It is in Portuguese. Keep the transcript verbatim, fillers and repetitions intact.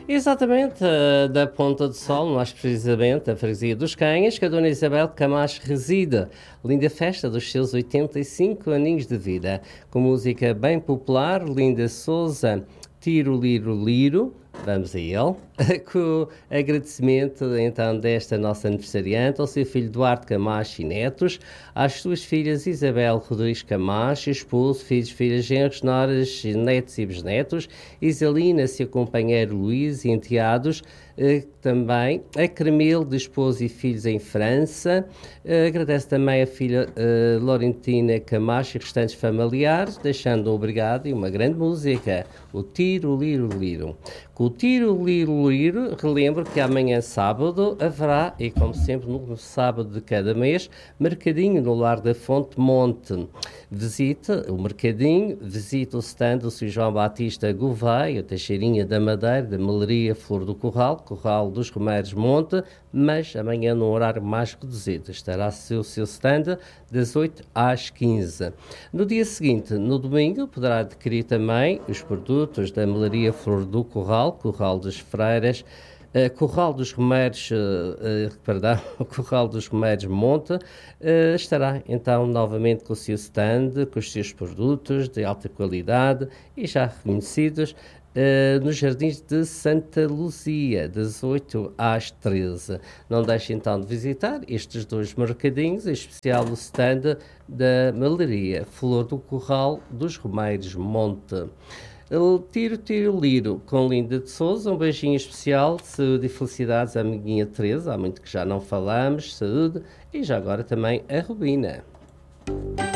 Exatamente, eh, da Ponta do Sol, mais precisamente, a freguesia dos Canhas, que a Dona Isabel Camacho reside. Linda festa dos seus oitenta e cinco aninhos de vida, com música bem popular, Linda Souza, Tiro, Liro, Liro, vamos a ele, com agradecimento então desta nossa aniversariante, ao seu filho Duarte Camacho e netos, às suas filhas Isabel Rodrigues Camacho, esposo, filhos, filhas, genros, noras, netos e bisnetos, Isalina, seu companheiro Luís e enteados, eh, também a Cremil, de esposo e filhos em França, eh, agradece também a filha eh, Laurentina Camacho e restantes familiares, deixando um obrigado e uma grande música, o Tiro, Liro, Liro. Com o Tiro, Liro, Liro, relembro que amanhã sábado haverá, e como sempre no sábado de cada mês, mercadinho no Lar da Fonte Monte. Visite o mercadinho, visite o stand do senhor João Batista Gouveia, a Teixeirinha da Madeira, da Melaria Flor do Corral, Corral dos Romeiros Monte, mas amanhã num horário mais reduzido. Estará o seu stand das oito às quinze. No dia seguinte, no domingo, poderá adquirir também os produtos da Melaria Flor do Corral, Corral das Freiras, Uh, Corral dos Romeiros, uh, uh, perdão, Corral dos Romeiros Monte, uh, estará então novamente com o seu stand, com os seus produtos de alta qualidade e já reconhecidos uh, nos Jardins de Santa Luzia, das oito às treze. Não deixe então de visitar estes dois mercadinhos, em especial o stand da Melaria Flor do Corral dos Romeiros Monte. Tiro, tiro, liro, com Linda de Souza, um beijinho especial, saúde e felicidades à amiguinha Teresa, há muito que já não falamos, saúde, e já agora também a Rubina.